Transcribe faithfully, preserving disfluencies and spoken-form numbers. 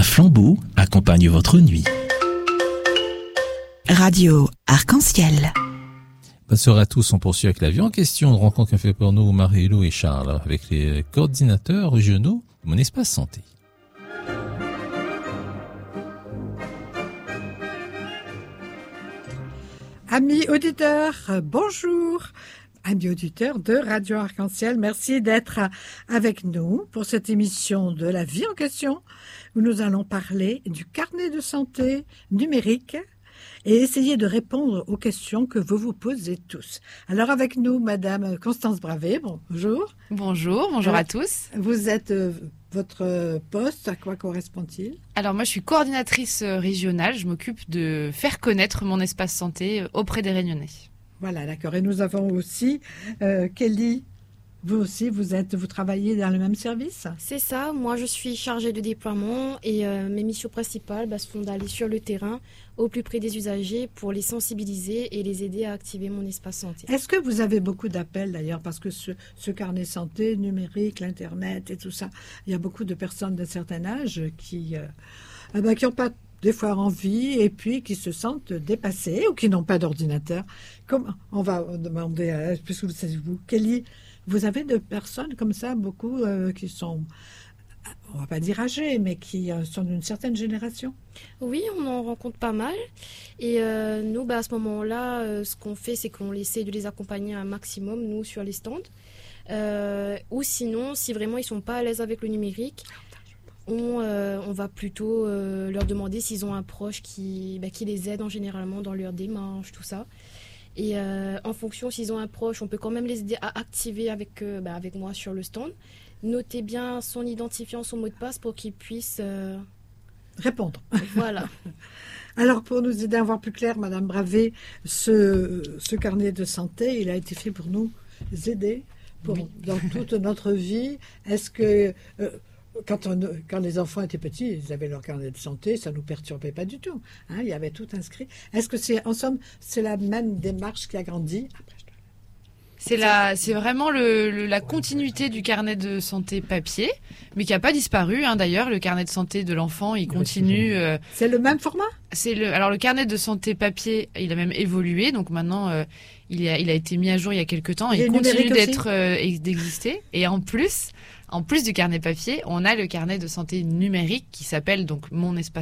Un flambeau accompagne votre nuit. Radio Arc-en-Ciel. Bonne soirée à tous, on poursuit avec la vie en question. Une rencontre qu'a fait pour nous Marie-Lou et Charles avec les coordinateurs régionaux de Mon Espace Santé. Amis auditeurs, bonjour. Amis auditeurs de Radio Arc-en-Ciel, merci d'être avec nous pour cette émission de la vie en question où nous allons parler du carnet de santé numérique et essayer de répondre aux questions que vous vous posez tous. Alors avec nous, Madame Constance Bravet, bonjour. Bonjour, bonjour euh, à tous. Vous êtes, euh, votre poste, à quoi correspond-il ? Alors moi je suis coordinatrice régionale, je m'occupe de faire connaître mon espace santé auprès des Réunionnais. Voilà, d'accord. Et nous avons aussi euh, Kelly. Vous aussi, vous êtes, vous travaillez dans le même service ? C'est ça. Moi, je suis chargée de déploiement et euh, mes missions principales bah, sont d'aller sur le terrain, au plus près des usagers, pour les sensibiliser et les aider à activer mon espace santé. Est-ce que vous avez beaucoup d'appels d'ailleurs ? Parce que ce, ce carnet santé numérique, l'Internet et tout ça, il y a beaucoup de personnes d'un certain âge qui euh, eh ben, qui n'ont pas des fois envie et puis qui se sentent dépassés ou qui n'ont pas d'ordinateur. Comment on va demander à plus vous, Kelly. Vous avez de personnes comme ça, beaucoup euh, qui sont, on va pas dire âgées, mais qui euh, sont d'une certaine génération ? Oui, on en rencontre pas mal. Et euh, nous, bah, à ce moment-là, euh, ce qu'on fait, c'est qu'on essaie de les accompagner un maximum, nous, sur les stands. Euh, ou sinon, si vraiment ils sont pas à l'aise avec le numérique, on, euh, on va plutôt euh, leur demander s'ils ont un proche qui, bah, qui les aide en généralement dans leur démarche, tout ça. Et euh, en fonction, s'ils ont un proche, on peut quand même les aider à activer avec, euh, bah, avec moi sur le stand. Notez bien son identifiant, son mot de passe pour qu'ils puissent euh... répondre. Voilà. Alors, pour nous aider à voir plus clair, Madame Bravet, ce, ce carnet de santé, il a été fait pour nous aider pour, oui. dans toute notre vie. Est-ce que... Euh, Quand, on, quand les enfants étaient petits, ils avaient leur carnet de santé, ça ne nous perturbait pas du tout. Hein, il y avait tout inscrit. Est-ce que c'est, en somme, c'est la même démarche qui a grandi ? Après, je te... C'est, la, c'est vraiment le, le, la continuité du carnet de santé papier, mais qui n'a pas disparu. Hein, d'ailleurs, le carnet de santé de l'enfant, il continue. Euh, c'est le même format ? c'est le, Alors, le carnet de santé papier, il a même évolué. Donc maintenant, euh, il, a, il a été mis à jour il y a quelques temps. Et il continue d'être, euh, d'exister. Et en plus... En plus du carnet papier, on a le carnet de santé numérique qui s'appelle donc Mon Espace